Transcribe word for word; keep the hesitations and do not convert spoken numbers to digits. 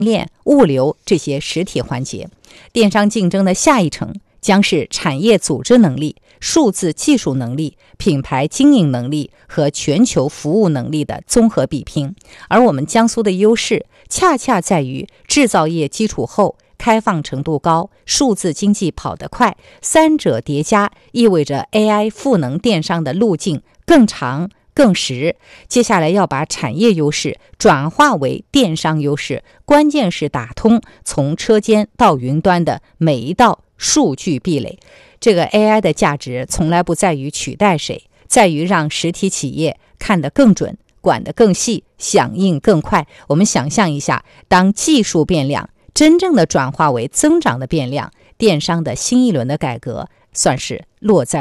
链、物流这些实体环节。电商竞争的下一程将是产业组织能力、数字技术能力、品牌经营能力和全球服务能力的综合比拼。而我们江苏的优势恰恰在于制造业基础厚、开放程度高、数字经济跑得快，三者叠加意味着 A I 赋能电商的路径更长更实。接下来要把产业优势转化为电商优势，关键是打通从车间到云端的每一道数据壁垒。这个 A I 的价值从来不在于取代谁，在于让实体企业看得更准，管得更细，响应更快。我们想象一下，当技术变量真正的转化为增长的变量，电商的新一轮的改革算是落在